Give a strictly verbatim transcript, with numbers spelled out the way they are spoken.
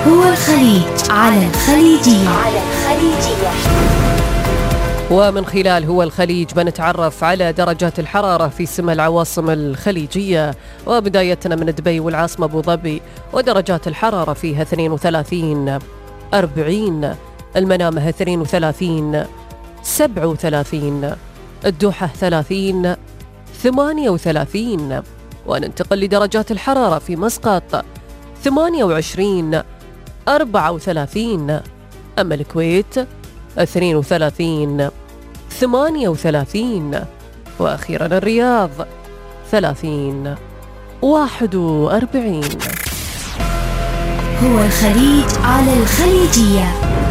هو الخليج على الخليجية. على الخليجية. ومن خلال هو الخليج بنتعرف على درجات الحرارة في سمى العواصم الخليجية، وبدايتنا من دبي والعاصمة أبو ظبي، ودرجات الحرارة فيها اثنين وثلاثين أربعين، المنامة اثنين وثلاثين سبعة وثلاثين، الدوحة ثلاثين ثمانية وثلاثين. وننتقل لدرجات الحرارة في مسقط ثمانية وعشرين أربعة وثلاثين، أما الكويت اثنين وثلاثين ثمانية وثلاثين، وأخيرا الرياض ثلاثين واحد وأربعين. هو الخليج على الخليجية.